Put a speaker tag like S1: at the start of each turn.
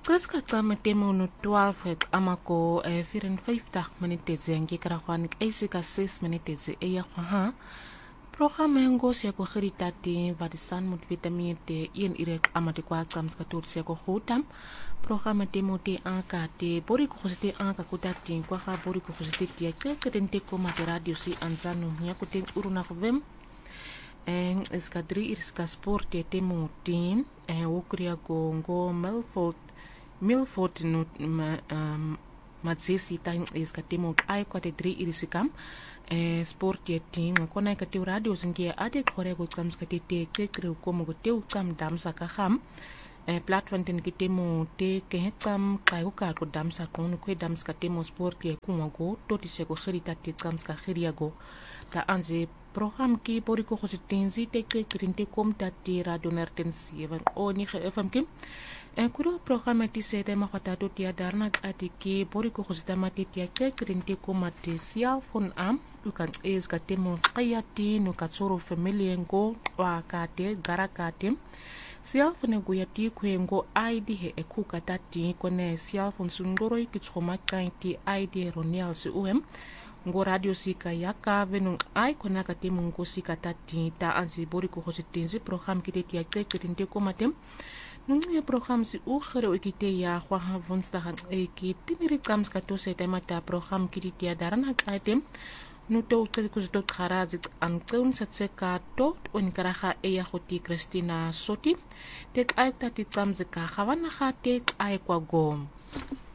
S1: Qiska tsama temo no 12 amako 54 minutes yangi karakhwanik eisika 6 minutes eya khwa Programme ngos ya ko khritati vadisan mut vitamite ien irek amati kwa tsamska tursia ko khutam programme temo te ankate bori ko khosite anka kutati kwa kha bori ko khosite tia tete ko mate radio si anzano nya ko ten uruna khvem eskadri irska sport ya temo team ukria ko ngo Milford no matsisi time iska temo ai kwa te 3 irisikam sport ya team kona ka te radio zingia ade khore ko tsamska te kre ko mo te utsam damsa ka kham platform ten ki temo te ke tsam kai ko damsa ko no kwe damska temo sport ya ku go to ti se ko khirita te tsamska khiria go ta anze program ki bori ko khositenzi te krinte kom ta te radio nertensi van oni fm ki kuro program ti se te ma khata to ti darna ati ki bori ko khositama te ti krinte ko mate sia phone am you can is ka temo qayati no ka soro family ngo wa ka te gara ka te sia phone go ya ti kwengo id he ekuka tati kone sia phone sundoro ki tsoma kainti id ronial se um ngo radio sika yaka venu ai kona ka temo ngo sika tati ta anzi bori ko khositenzi program ki te ti krinte ko matem nungu program si ukhere ukite ya kwa vonstahan ki timiri kams ka to se temata program ki ti darana item no to ko to kharazi an tun satseka to on karaha ya khoti Christina Soti tek ai tati kams ka khawana kha tek ai kwa gom